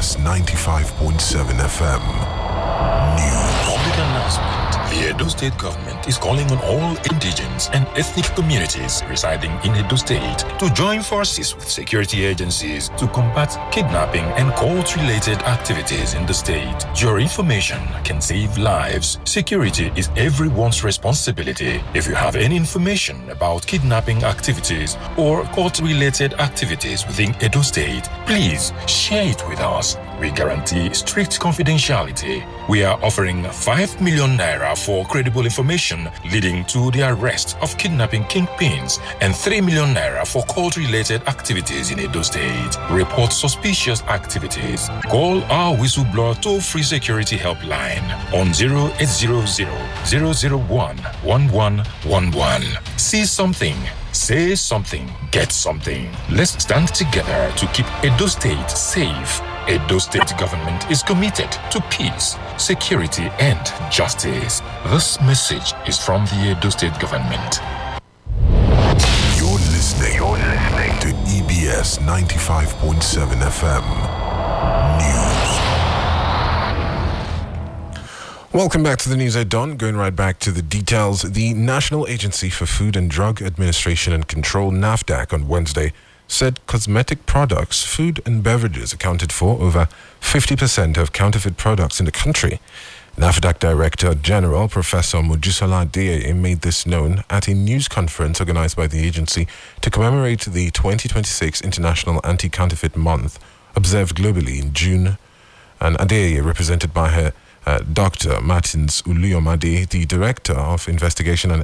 EBS 95.7 FM. News. Public announcement. The Edo State government is calling on all indigenous and ethnic communities residing in Edo State to join forces with security agencies to combat kidnapping and cult-related activities in the state. Your information can save lives. Security is everyone's responsibility. If you have any information about kidnapping activities or cult-related activities within Edo State, please share it with us. We guarantee strict confidentiality. We are offering 5 million naira for credible information leading to the arrest of kidnapping kingpins and 3 million naira for cult-related activities in Edo State. Report suspicious activities. Call our whistleblower toll-free security helpline on 0800 001 1111. See something. Say something. Get something. Let's stand together to keep Edo State safe. Edo State government is committed to peace, security, and justice. This message is from the Edo State government. You're listening to EBS 95.7 FM. News. Welcome back to the news at dawn. Going right back to the details. The National Agency for Food and Drug Administration and Control, NAFDAC, on Wednesday said cosmetic products, food and beverages accounted for over 50% of counterfeit products in the country. NAFDAC Director General Professor Mojisola Adeyeye made this known at a news conference organized by the agency to commemorate the 2026 International Anti-Counterfeit Month, observed globally in June. And Adeyeye, represented by her Dr. Martins Uluyomade, the Director of Investigation and